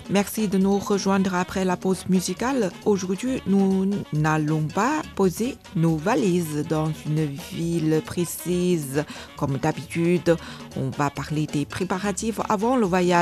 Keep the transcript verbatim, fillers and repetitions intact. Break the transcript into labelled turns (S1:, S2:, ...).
S1: Merci de nous rejoindre après la pause musicale. Aujourd'hui, nous n'allons pas poser nos valises dans une ville précise. Comme d'habitude, on va parler des préparatifs avant le voyage.